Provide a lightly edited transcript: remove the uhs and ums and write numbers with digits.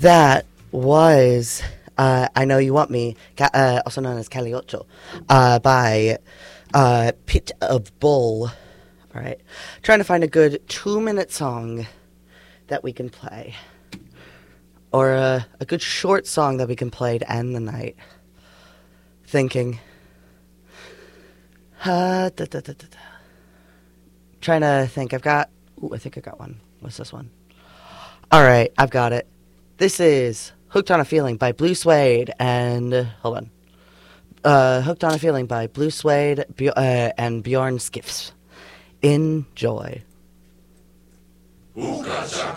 That was I Know You Want Me, also known as Cali Ocho, by Pit of Bull. All right. Trying to find a good 2-minute song that we can play. Or a good short song that we can play to end the night. Thinking. Trying to think. I think I got one. What's this one? All right, I've got it. This is Hooked on a Feeling by Blue Suede and... hold on. Hooked on a Feeling by Blue Suede and Bjorn Skifs. Enjoy.